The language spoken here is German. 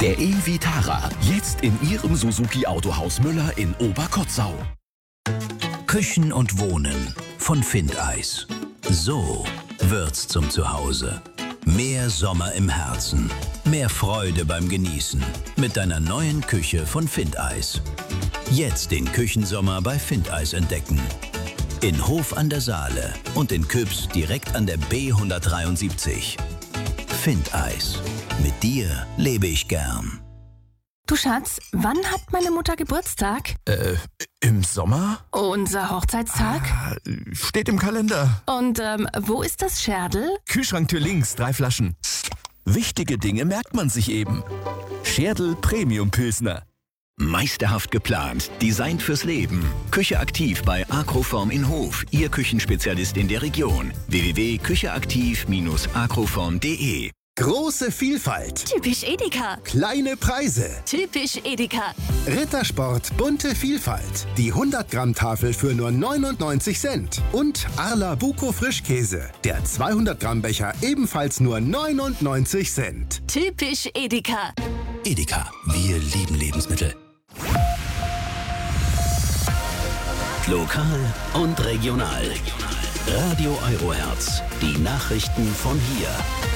Der e-Vitara, jetzt in Ihrem Suzuki Autohaus Müller in Oberkotzau. Küchen und Wohnen von Findeis. So wird's zum Zuhause. Mehr Sommer im Herzen. Mehr Freude beim Genießen. Mit deiner neuen Küche von Findeis. Jetzt den Küchensommer bei Findeis entdecken. In Hof an der Saale und in Küps direkt an der B173. Findeis. Mit dir lebe ich gern. Du Schatz, wann hat meine Mutter Geburtstag? Im Sommer? Unser Hochzeitstag? Steht im Kalender. Und wo ist das Scherdel? Kühlschranktür links, 3 Flaschen. Wichtige Dinge merkt man sich eben. Scherdel Premium Pilsner. Meisterhaft geplant, designt fürs Leben. Küche aktiv bei Agroform in Hof, Ihr Küchenspezialist in der Region. www.kücheaktiv-agroform.de. Große Vielfalt, Typisch Edeka. kleine Preise, Typisch Edeka. Rittersport bunte Vielfalt, die 100-Gramm-Tafel für nur 99 Cent und Arla Buko Frischkäse, der 200-Gramm-Becher ebenfalls nur 99 Cent. Typisch Edeka. Edeka, wir lieben Lebensmittel. Lokal und regional. Radio Eurohertz, die Nachrichten von hier.